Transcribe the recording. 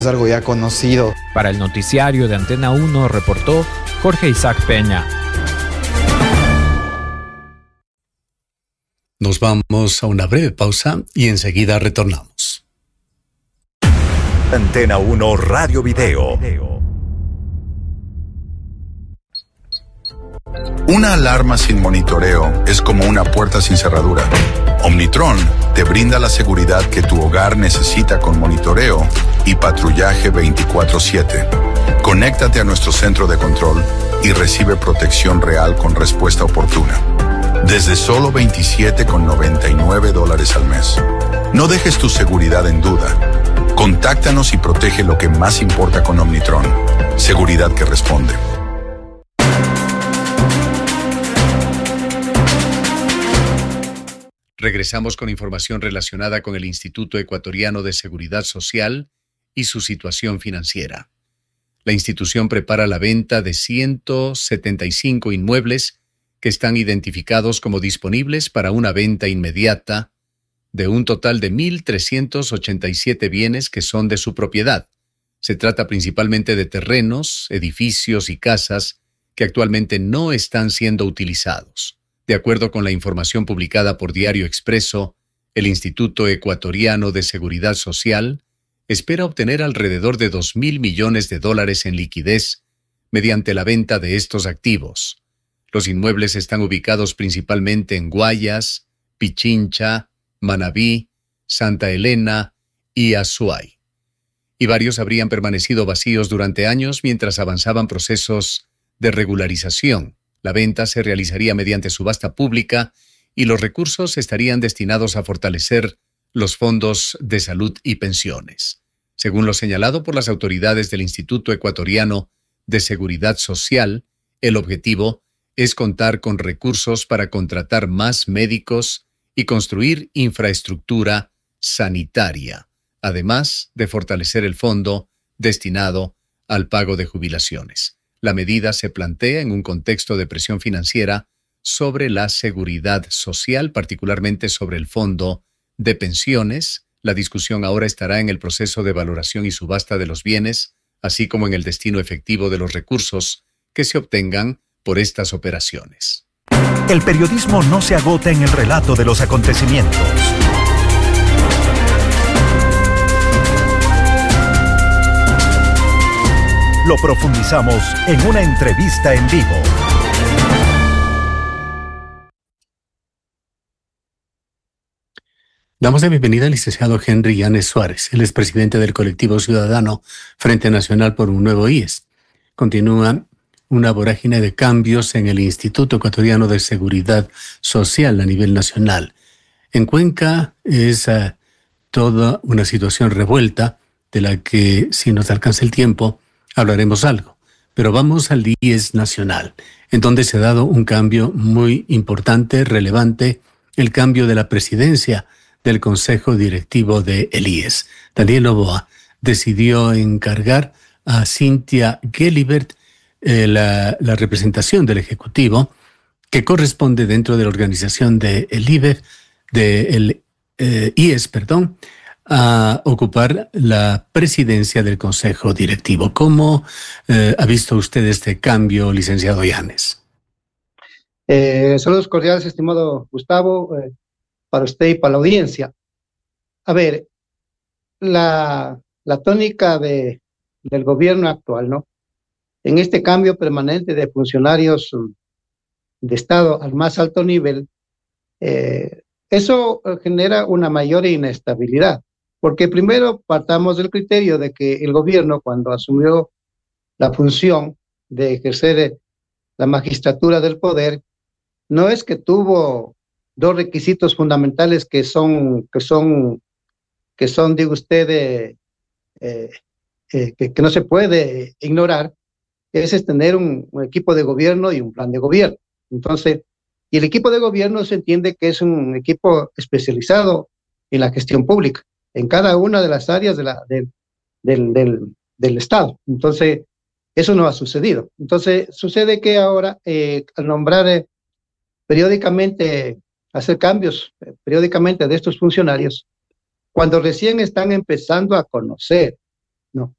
Es algo ya conocido. Para el noticiario de Antena 1 reportó Jorge Isaac Peña. Nos vamos a una breve pausa y enseguida retornamos. Antena 1 Radio Video. Una alarma sin monitoreo es como una puerta sin cerradura. Omnitron te brinda la seguridad que tu hogar necesita con monitoreo y patrullaje 24/7. Conéctate a nuestro centro de control y recibe protección real con respuesta oportuna. Desde solo $27,99 al mes. No dejes tu seguridad en duda. Contáctanos y protege lo que más importa con Omnitron. Seguridad que responde. Regresamos con información relacionada con el Instituto Ecuatoriano de Seguridad Social y su situación financiera. La institución prepara la venta de 175 inmuebles que están identificados como disponibles para una venta inmediata de un total de 1,387 bienes que son de su propiedad. Se trata principalmente de terrenos, edificios y casas que actualmente no están siendo utilizados. De acuerdo con la información publicada por Diario Expreso, el Instituto Ecuatoriano de Seguridad Social espera obtener alrededor de $2,000 millones en liquidez mediante la venta de estos activos. Los inmuebles están ubicados principalmente en Guayas, Pichincha, Manabí, Santa Elena y Azuay. Y varios habrían permanecido vacíos durante años mientras avanzaban procesos de regularización. La venta se realizaría mediante subasta pública y los recursos estarían destinados a fortalecer los fondos de salud y pensiones. Según lo señalado por las autoridades del Instituto Ecuatoriano de Seguridad Social, el objetivo es contar con recursos para contratar más médicos y construir infraestructura sanitaria, además de fortalecer el fondo destinado al pago de jubilaciones. La medida se plantea en un contexto de presión financiera sobre la seguridad social, particularmente sobre el fondo de pensiones. La discusión ahora estará en el proceso de valoración y subasta de los bienes, así como en el destino efectivo de los recursos que se obtengan por estas operaciones. El periodismo no se agota en el relato de los acontecimientos. Lo profundizamos en una entrevista en vivo. Damos la bienvenida al licenciado Henry Yanes Suárez. Él es presidente del colectivo ciudadano Frente Nacional por un Nuevo IES. Continúa una vorágine de cambios en el Instituto Ecuatoriano de Seguridad Social a nivel nacional. En Cuenca es toda una situación revuelta de la que, si nos alcanza el tiempo, hablaremos algo. Pero vamos al IES nacional, en donde se ha dado un cambio muy importante, relevante, el cambio de la presidencia del Consejo Directivo de el IES. Daniel Noboa decidió encargar a Cynthia Gelibert la representación del Ejecutivo, que corresponde dentro de la organización del IES, a ocupar la presidencia del Consejo Directivo. ¿Cómo ha visto usted este cambio, licenciado Yanes? Saludos cordiales, estimado Gustavo, para usted y para la audiencia. A ver, la tónica del gobierno actual, ¿no? En este cambio permanente de funcionarios de Estado al más alto nivel, eso genera una mayor inestabilidad. Porque primero partamos del criterio de que el gobierno, cuando asumió la función de ejercer la magistratura del poder, no es que tuvo dos requisitos fundamentales que son digo usted, que no se puede ignorar, es tener un equipo de gobierno y un plan de gobierno. Entonces, y el equipo de gobierno se entiende que es un equipo especializado en la gestión pública, en cada una de las áreas del Estado. Entonces, eso no ha sucedido. Entonces, sucede que ahora, al nombrar periódicamente, hacer cambios periódicamente de estos funcionarios, cuando recién están empezando a conocer No.